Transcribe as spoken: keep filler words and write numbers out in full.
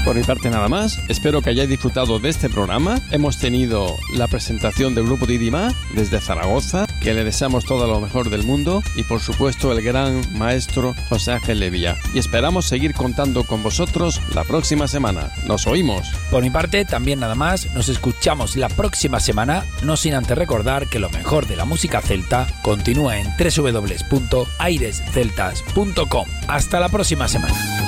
Por mi parte nada más, espero que hayáis disfrutado de este programa. Hemos tenido la presentación del grupo Didimá desde Zaragoza, que le deseamos todo lo mejor del mundo, y por supuesto el gran maestro José Ángel Levía. Y esperamos seguir contando con vosotros la próxima semana. Nos oímos. Por mi parte también nada más, nos escuchamos la próxima semana, no sin antes recordar que lo mejor de la música celta continúa en doble u doble u doble u punto aires celtas punto com. Hasta la próxima semana.